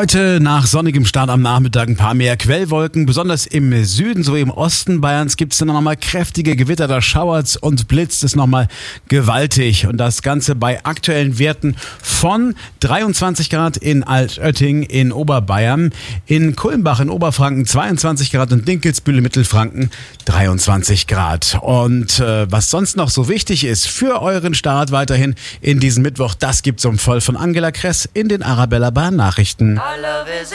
Heute nach sonnigem Start am Nachmittag ein paar mehr Quellwolken. Besonders im Süden, so im Osten Bayerns gibt es dann nochmal kräftige Gewitter. Da schauert's und blitzt es nochmal gewaltig. Und das Ganze bei aktuellen Werten von 23 Grad in Altötting in Oberbayern, in Kulmbach in Oberfranken 22 Grad und Dinkelsbühl in Mittelfranken 23 Grad. Und was sonst noch so wichtig ist für euren Start weiterhin in diesen Mittwoch, das gibt's um voll von Angela Kress in den Arabella Bahn Nachrichten.